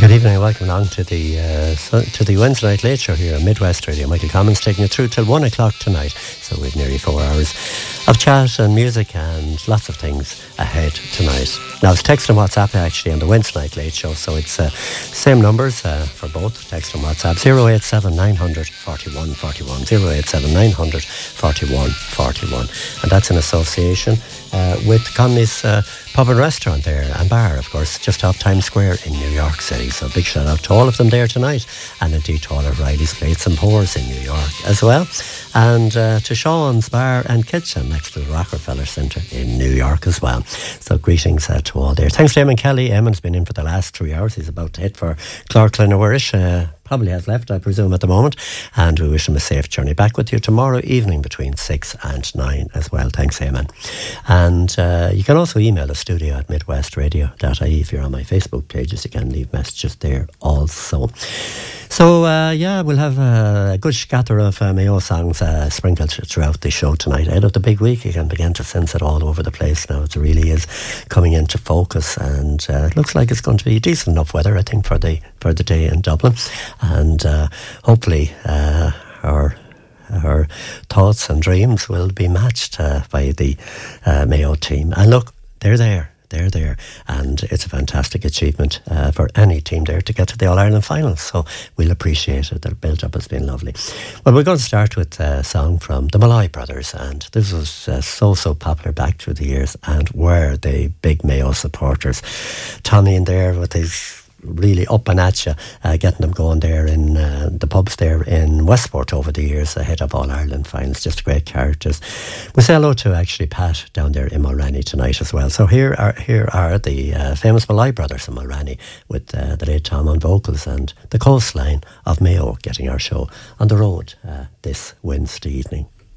Good evening and welcome along to the Wednesday Night Late Show here on Midwest Radio. Michael Commons taking you through till 1 o'clock tonight. So we've nearly 4 hours of chat and music and lots of things ahead tonight. Now it's text and WhatsApp actually on the Wednesday Night Late Show, so it's same numbers for both text and WhatsApp. 087 900 41 41, 087 900 41 41, and that's in association with Conley's pub and restaurant there and bar, of course, just off Times Square in New York City. So big shout out to all of them there tonight, and indeed to all of Riley's Plates and Pours in New York as well, and to Sean's Bar and Kitchen next to the Rockefeller Centre in New York as well. So greetings to all there. Thanks to Eamon Kelly. Eamon's been in for the last 3 hours. He's about to hit for Clark Glenowirish. Probably has left, I presume, at the moment, and we wish him a safe journey back with you tomorrow evening between 6 and 9 as well. Thanks, Eamon. And you can also email us, studio@midwestradio.ie. If you're on my Facebook pages, you can leave messages there also. So, we'll have a good scatter of Mayo songs sprinkled throughout the show tonight. Ahead of the big week, you can begin to sense it all over the place now. It really is coming into focus, and it looks like it's going to be decent enough weather, I think, for the day in Dublin. And hopefully our thoughts and dreams will be matched by the Mayo team. And look, they're there, and it's a fantastic achievement for any team there to get to the All-Ireland final, so we'll appreciate it. The build-up has been lovely. Well, we're going to start with a song from the Malloy Brothers, and this was so popular back through the years, and were they big Mayo supporters. Tommy in there with his really up and at you, getting them going there in the pubs there in Westport over the years ahead of All-Ireland finals. Just great characters. We say hello to actually Pat down there in Mulranny tonight as well. So here are the famous Malloy Brothers in Mulranny with the late Tom on vocals, and the coastline of Mayo getting our show on the road this Wednesday evening.